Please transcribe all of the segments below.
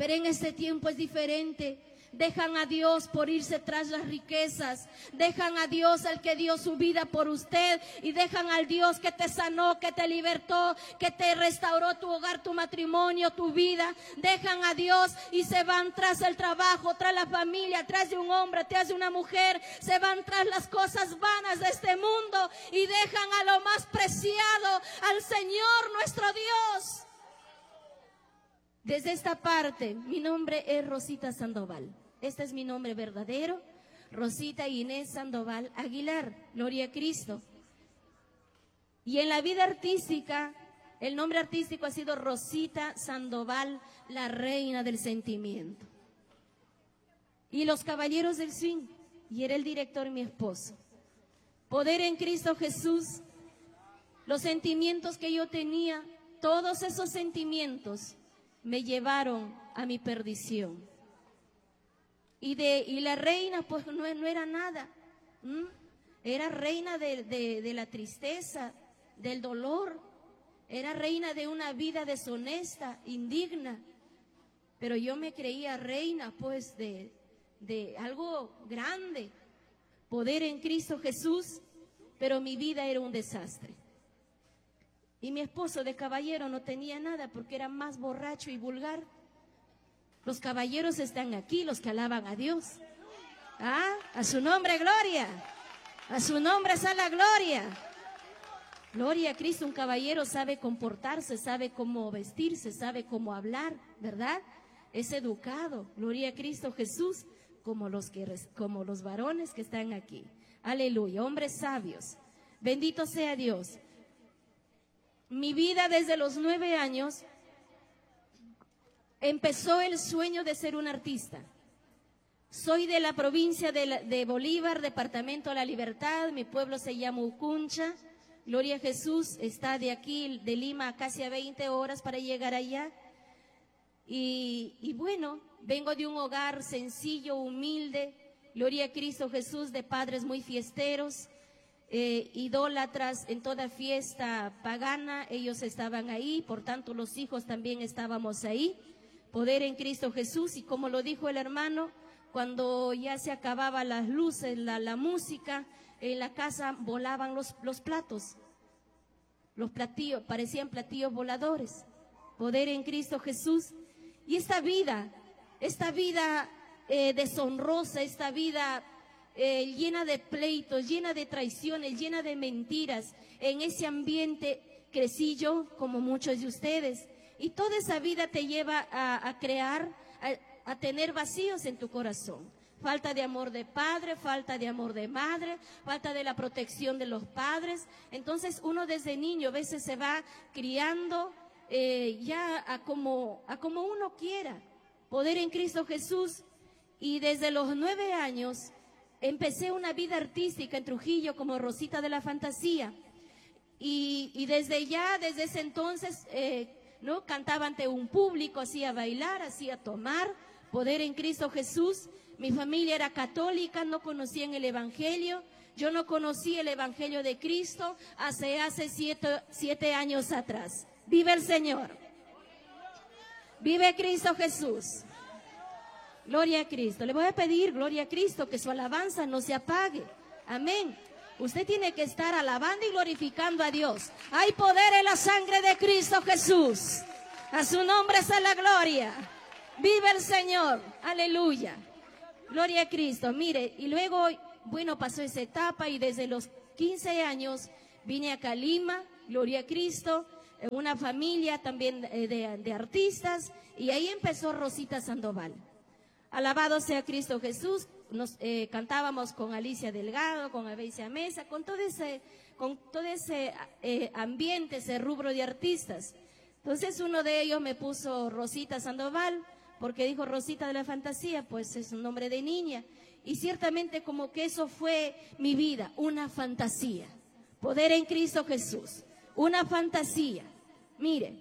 Pero en este tiempo es diferente. Dejan a Dios por irse tras las riquezas. Dejan a Dios, al que dio su vida por usted, y dejan al Dios que te sanó, que te libertó, que te restauró tu hogar, tu matrimonio, tu vida. Dejan a Dios y se van tras el trabajo, tras la familia, tras de un hombre, tras de una mujer. Se van tras las cosas vanas de este mundo y dejan a lo más preciado, al Señor nuestro Dios. Desde esta parte, mi nombre es Rosita Sandoval. Este es mi nombre verdadero, Rosita Inés Sandoval Aguilar. Gloria a Cristo. Y en la vida artística, el nombre artístico ha sido Rosita Sandoval, la reina del sentimiento. Y los caballeros del swing, y era el director mi esposo. Poder en Cristo Jesús, los sentimientos que yo tenía, todos esos sentimientos me llevaron a mi perdición. Y la reina pues no era nada. Era reina de la tristeza, del dolor. Era reina de una vida deshonesta, indigna. Pero yo me creía reina pues de algo grande. Poder en Cristo Jesús, pero mi vida era un desastre. Y mi esposo de caballero no tenía nada porque era más borracho y vulgar. Los caballeros están aquí, los que alaban a Dios. A su nombre gloria. A su nombre sea la gloria. Gloria a Cristo. Un caballero sabe comportarse, sabe cómo vestirse, sabe cómo hablar, ¿verdad? Es educado. Gloria a Cristo Jesús, como los varones que están aquí. Aleluya. Hombres sabios. Bendito sea Dios. Mi vida desde los 9 años empezó el sueño de ser un artista. Soy de la provincia de Bolívar, departamento de La Libertad. Mi pueblo se llama Ucuncha. Gloria a Jesús. Está de aquí, de Lima, casi a 20 horas para llegar allá. Y bueno, vengo de un hogar sencillo, humilde. Gloria a Cristo Jesús, de padres muy fiesteros. Idólatras en toda fiesta pagana, ellos estaban ahí, por tanto los hijos también estábamos ahí. Poder en Cristo Jesús. Y como lo dijo el hermano, cuando ya se acababan las luces, la música, en la casa volaban los platos, los platillos, parecían platillos voladores. Poder en Cristo Jesús. Y esta vida deshonrosa, esta vida llena de pleitos, llena de traiciones, llena de mentiras. En ese ambiente crecí yo, como muchos de ustedes. Y toda esa vida te lleva a crear, a tener vacíos en tu corazón. Falta de amor de padre, falta de amor de madre, falta de la protección de los padres. Entonces uno desde niño a veces se va criando ya a como uno quiera. Poder en Cristo Jesús. Y desde los 9 años empecé una vida artística en Trujillo como Rosita de la Fantasía. Y desde ese entonces, ¿no? Cantaba ante un público, hacía bailar, hacía tomar. Poder en Cristo Jesús. Mi familia era católica, no conocían el Evangelio. Yo no conocí el Evangelio de Cristo hace 7 años atrás. ¡Vive el Señor! ¡Vive Cristo Jesús! Gloria a Cristo. Le voy a pedir, gloria a Cristo, que su alabanza no se apague. Amén. Usted tiene que estar alabando y glorificando a Dios. Hay poder en la sangre de Cristo Jesús. A su nombre sea la gloria. Vive el Señor. Aleluya. Gloria a Cristo. Mire, y luego, bueno, pasó esa etapa y desde los 15 años vine acá a Lima. Gloria a Cristo. Una familia también de artistas. Y ahí empezó Rosita Sandoval. Alabado sea Cristo Jesús. Nos cantábamos con Alicia Delgado, con Abecia Mesa, con todo ese ambiente, ese rubro de artistas. Entonces uno de ellos me puso Rosita Sandoval, porque dijo Rosita de la Fantasía, pues es un nombre de niña. Y ciertamente como que eso fue mi vida, una fantasía. Poder en Cristo Jesús, una fantasía. Mire,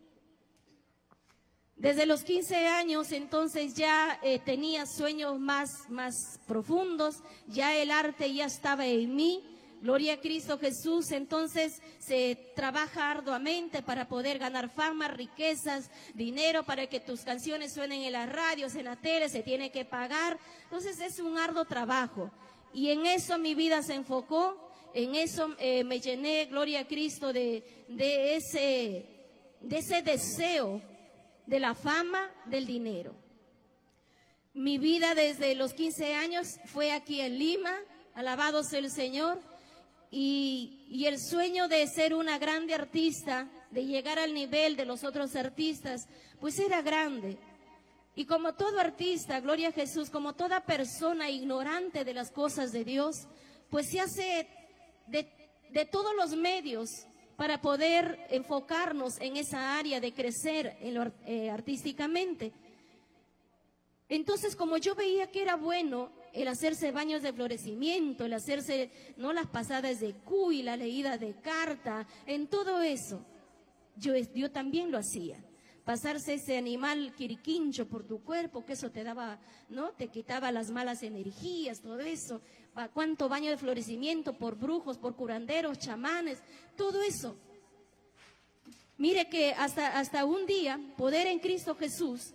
desde los 15 años entonces ya tenía sueños más profundos, ya el arte ya estaba en mí, Gloria a Cristo Jesús. Entonces se trabaja arduamente para poder ganar fama, riquezas, dinero, para que tus canciones suenen en las radios, en la tele, se tiene que pagar. Entonces es un arduo trabajo. Y en eso mi vida se enfocó, en eso me llené, gloria a Cristo, de ese deseo de la fama, del dinero. Mi vida desde los 15 años fue aquí en Lima, alabado sea el Señor, y el sueño de ser una grande artista, de llegar al nivel de los otros artistas, pues era grande. Y como todo artista, gloria a Jesús, como toda persona ignorante de las cosas de Dios, pues se hace de todos los medios para poder enfocarnos en esa área de crecer artísticamente. Entonces, como yo veía que era bueno el hacerse baños de florecimiento, el hacerse, no, las pasadas de cuy, la leída de carta, en todo eso, yo también lo hacía. Pasarse ese animal quiriquincho por tu cuerpo, que eso te daba, ¿no? Te quitaba las malas energías, todo eso. Cuánto baño de florecimiento por brujos, por curanderos, chamanes, todo eso. Mire que hasta un día, poder en Cristo Jesús.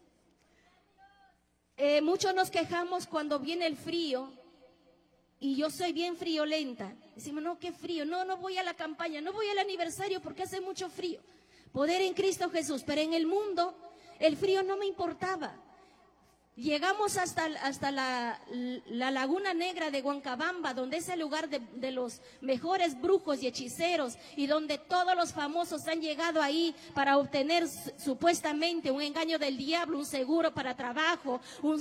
Muchos nos quejamos cuando viene el frío, y yo soy bien friolenta. Decimos, no, qué frío, no voy a la campaña, no voy al aniversario porque hace mucho frío. Poder en Cristo Jesús, pero en el mundo el frío no me importaba. Llegamos hasta la Laguna Negra de Huancabamba, donde es el lugar de los mejores brujos y hechiceros, y donde todos los famosos han llegado ahí para obtener supuestamente un engaño del diablo, un seguro para trabajo,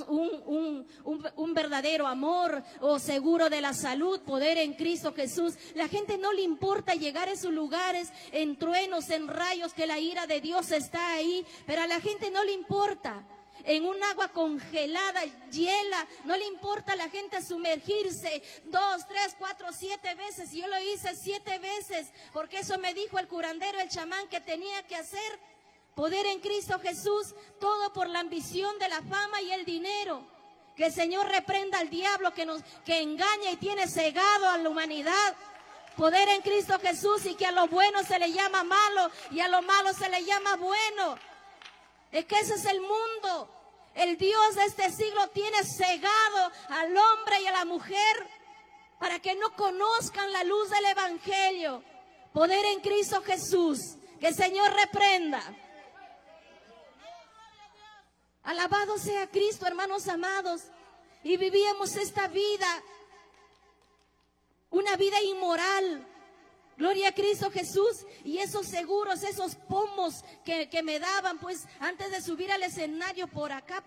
un verdadero amor o seguro de la salud, poder en Cristo Jesús. La gente no le importa llegar a esos lugares en truenos, en rayos, que la ira de Dios está ahí, pero a la gente no le importa. En un agua congelada, hiela, no le importa a la gente sumergirse 2, 3, 4, 7 veces. Yo lo hice 7 veces, porque eso me dijo el curandero, el chamán, que tenía que hacer. Poder en Cristo Jesús, todo por la ambición de la fama y el dinero. Que el Señor reprenda al diablo que engaña y tiene cegado a la humanidad. Poder en Cristo Jesús, y que a lo bueno se le llama malo y a lo malo se le llama bueno. Es que ese es el mundo. El Dios de este siglo tiene cegado al hombre y a la mujer para que no conozcan la luz del Evangelio. Poder en Cristo Jesús. Que el Señor reprenda. Alabado sea Cristo, hermanos amados. Y vivíamos esta vida, una vida inmoral. Gloria a Cristo Jesús. Y esos seguros, esos pomos que me daban, pues antes de subir al escenario, por acá,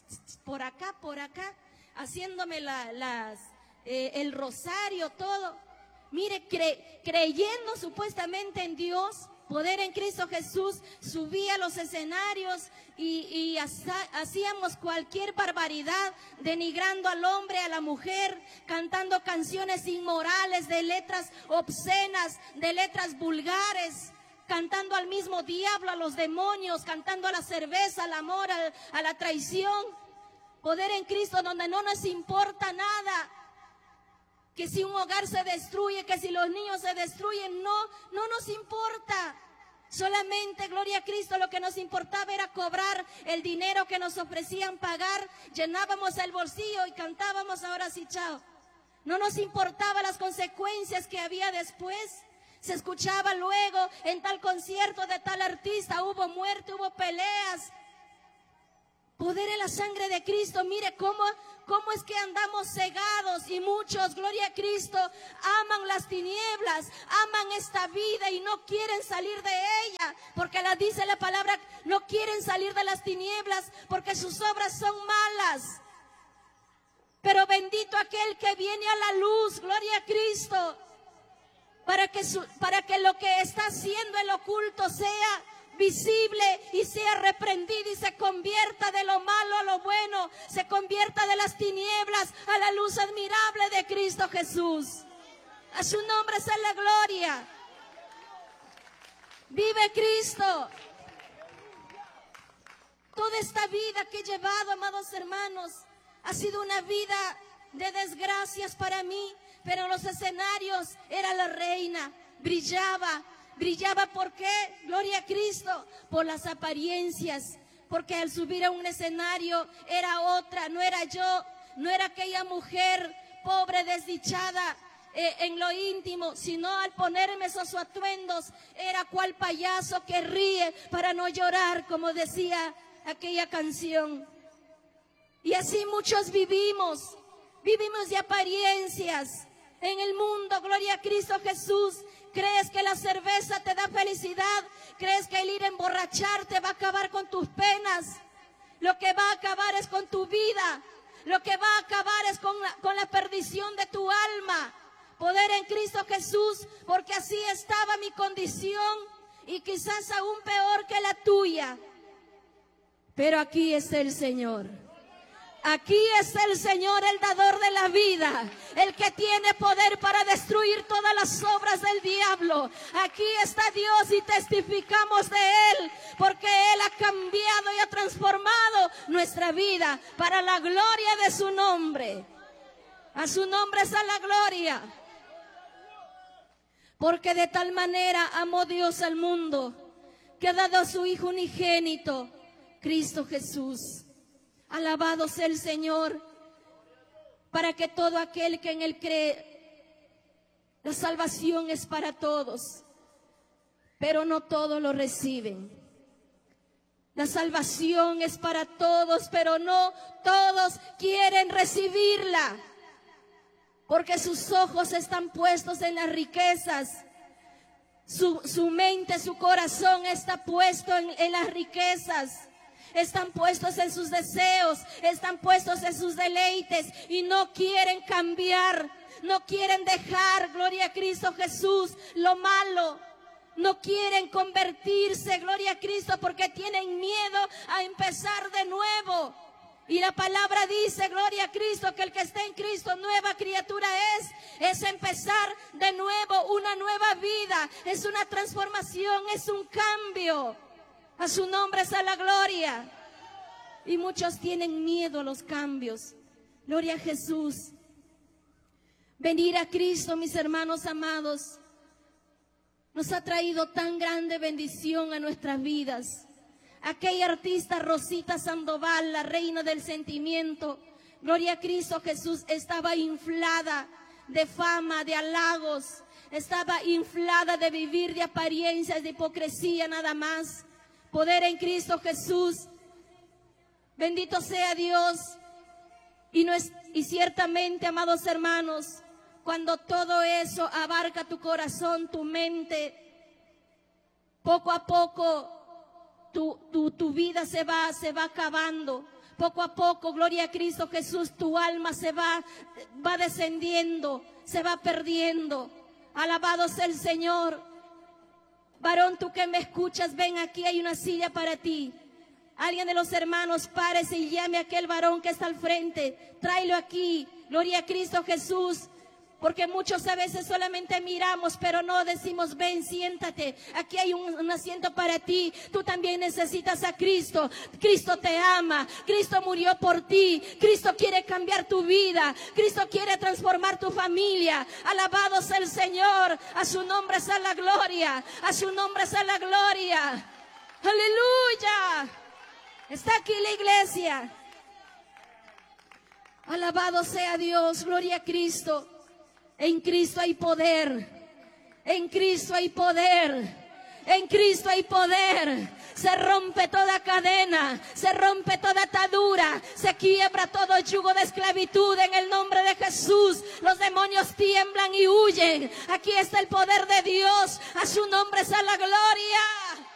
haciéndome el rosario, todo. Mire, creyendo supuestamente en Dios, poder en Cristo Jesús, subí a los escenarios y hacíamos cualquier barbaridad, denigrando al hombre, a la mujer, cantando canciones inmorales, de letras obscenas, de letras vulgares, cantando al mismo diablo, a los demonios, cantando a la cerveza, al amor, a la traición. Poder en Cristo, donde no nos importa nada. Que si un hogar se destruye, que si los niños se destruyen, no nos importa. Solamente, gloria a Cristo, lo que nos importaba era cobrar el dinero que nos ofrecían pagar. Llenábamos el bolsillo y cantábamos ahora sí, chao. No nos importaba las consecuencias que había después. Se escuchaba luego en tal concierto de tal artista, hubo muerte, hubo peleas. Poder en la sangre de Cristo. Mire cómo es que andamos cegados, y muchos, gloria a Cristo, aman las tinieblas, aman esta vida y no quieren salir de ella, porque la dice la palabra, no quieren salir de las tinieblas porque sus obras son malas. Pero bendito aquel que viene a la luz, gloria a Cristo, para que lo que está haciendo el oculto sea visible y sea reprendido y se convierta de lo malo a lo bueno, se convierta de las tinieblas a la luz admirable de Cristo Jesús. A su nombre sea la gloria. Vive Cristo. Toda esta vida que he llevado, amados hermanos, ha sido una vida de desgracias para mí. pero en los escenarios era la reina, brillaba. Brillaba, ¿por qué? Gloria a Cristo, por las apariencias, porque al subir a un escenario era otra, no era yo, no era aquella mujer pobre, desdichada en lo íntimo, sino al ponerme esos atuendos, era cual payaso que ríe para no llorar, como decía aquella canción. Y así muchos vivimos de apariencias en el mundo, gloria a Cristo Jesús. ¿Crees que la cerveza te da felicidad? ¿Crees que el ir a emborracharte va a acabar con tus penas? Lo que va a acabar es con tu vida. Lo que va a acabar es con la perdición de tu alma. Poder en Cristo Jesús, porque así estaba mi condición y quizás aún peor que la tuya. Pero aquí está el Señor. Aquí está el Señor, el dador de la vida, el que tiene poder para destruir todas las obras del diablo. Aquí está Dios y testificamos de Él, porque Él ha cambiado y ha transformado nuestra vida para la gloria de su nombre. A su nombre es la gloria. Porque de tal manera amó Dios al mundo, que ha dado a su Hijo unigénito, Cristo Jesús. Alabado sea el Señor, para que todo aquel que en Él cree, la salvación es para todos, pero no todos lo reciben. La salvación es para todos, pero no todos quieren recibirla, porque sus ojos están puestos en las riquezas, su mente, su corazón está puesto en las riquezas. Están puestos en sus deseos, están puestos en sus deleites y no quieren cambiar, no quieren dejar, gloria a Cristo Jesús, lo malo. No quieren convertirse, gloria a Cristo, porque tienen miedo a empezar de nuevo. Y la palabra dice, gloria a Cristo, que el que está en Cristo, nueva criatura es empezar de nuevo, una nueva vida, es una transformación, es un cambio. A su nombre sea la gloria. Y muchos tienen miedo a los cambios. Gloria a Jesús. Venir a Cristo, mis hermanos amados, nos ha traído tan grande bendición a nuestras vidas. Aquella artista Rosita Sandoval, la reina del sentimiento, gloria a Cristo Jesús, estaba inflada de fama, de halagos, estaba inflada de vivir de apariencias, de hipocresía nada más. Poder en Cristo Jesús. Bendito sea Dios. Y ciertamente, amados hermanos, cuando todo eso abarca tu corazón, tu mente, poco a poco tu vida se va acabando. Poco a poco, gloria a Cristo Jesús, tu alma se va descendiendo, se va perdiendo. Alabado sea el Señor. Varón, tú que me escuchas, ven aquí, hay una silla para ti. Alguien de los hermanos, párese y llame a aquel varón que está al frente. Tráelo aquí, gloria a Cristo Jesús. Porque muchos a veces solamente miramos, pero no decimos, ven, siéntate. Aquí hay un asiento para ti. Tú también necesitas a Cristo. Cristo te ama. Cristo murió por ti. Cristo quiere cambiar tu vida. Cristo quiere transformar tu familia. Alabado sea el Señor. A su nombre sea la gloria. A su nombre sea la gloria. Aleluya. Está aquí la iglesia. Alabado sea Dios. Gloria a Cristo. En Cristo hay poder, en Cristo hay poder, en Cristo hay poder. Se rompe toda cadena, se rompe toda atadura, se quiebra todo yugo de esclavitud en el nombre de Jesús. Los demonios tiemblan y huyen. Aquí está el poder de Dios, a su nombre sea la gloria.